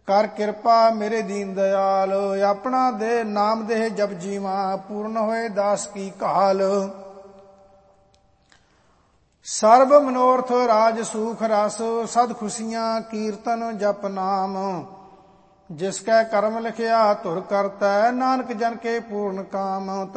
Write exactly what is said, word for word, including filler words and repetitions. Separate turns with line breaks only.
ਕਰ ਕਿਰਪਾ ਮੇਰੇ ਦੀਨ ਦਿਆਲ। ਆਪਣਾ ਦੇ ਨਾਮ ਦੇਹ ਜਪ ਜੀਵਾ, ਪੂਰਨ ਹੋਏ ਦਾਸ ਕੀ ਕਾਲ। ਸਰਬ ਮਨੋਰਥ ਰਾਜ ਸੂਖ ਰਸ, ਸਦ ਖੁਸ਼ੀਆਂ ਕੀਰਤਨ ਜਪ ਨਾਮ। ਜਿਸ ਕੈ ਕਰਮ ਲਿਖਿਆ ਧੁਰ ਕਰਤੈ, ਨਾਨਕ ਜਨ ਕੇ ਪੂਰਨ ਕਾਮ।